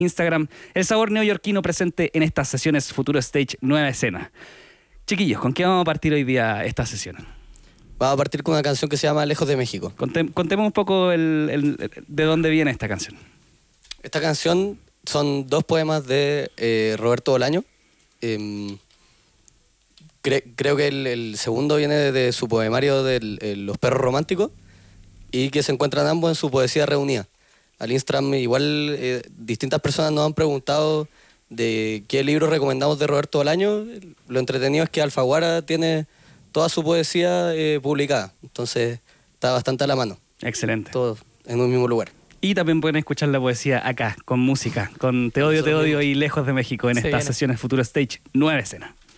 Instagram, el sabor neoyorquino presente en estas sesiones Futuro Stage Nueva Escena. Chiquillos, ¿con qué vamos a partir hoy día esta sesión? Vamos a partir con una canción que se llama Lejos de México. Contemos un poco de dónde viene esta canción. Esta canción son dos poemas de Roberto Bolaño. Creo que el segundo viene de su poemario de Los Perros Románticos y que se encuentran ambos en su poesía reunida. Al Instagram igual distintas personas nos han preguntado de qué libro recomendamos de Roberto Bolaño. Lo entretenido es que Alfaguara tiene toda su poesía publicada, entonces está bastante a la mano. Excelente. Todo en un mismo lugar. Y también pueden escuchar la poesía acá, con música, con Te odio y Lejos de México en estas sesiones Futuro Stage Nueva Escena.